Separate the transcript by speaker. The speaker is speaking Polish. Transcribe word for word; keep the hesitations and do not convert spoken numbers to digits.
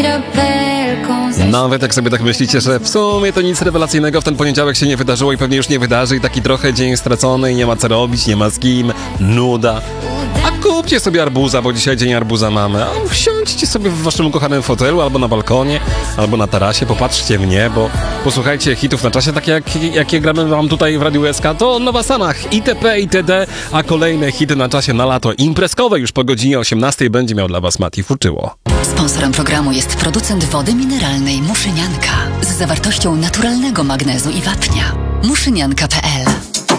Speaker 1: Nawet jak sobie tak myślicie, że w sumie to nic rewelacyjnego w ten poniedziałek się nie wydarzyło i pewnie już nie wydarzy i taki trochę dzień stracony i nie ma co robić, nie ma z kim, nuda. A kupcie sobie arbuza, bo dzisiaj dzień arbuza mamy. A wsiądźcie sobie w waszym ukochanym fotelu albo na balkonie, albo na tarasie, popatrzcie w niebo, posłuchajcie hitów na czasie, takie jak, jakie gramy wam tutaj w Radiu S K, to Nowa Sanach, itp., itd., a kolejne hity na czasie na lato imprezkowe już po godzinie osiemnastej będzie miał dla was Mati Fuczyło.
Speaker 2: Sponsorem programu jest producent wody mineralnej Muszynianka z zawartością naturalnego magnezu i wapnia. muszynianka kropka p l